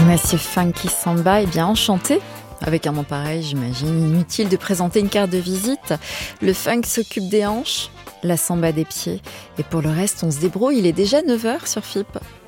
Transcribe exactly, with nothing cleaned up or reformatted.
Monsieur Funky Samba, eh bien enchanté. Avec un nom pareil, j'imagine inutile de présenter une carte de visite. Le funk s'occupe des hanches, la samba des pieds. Et pour le reste, on se débrouille. Il est déjà neuf heures sur F I P.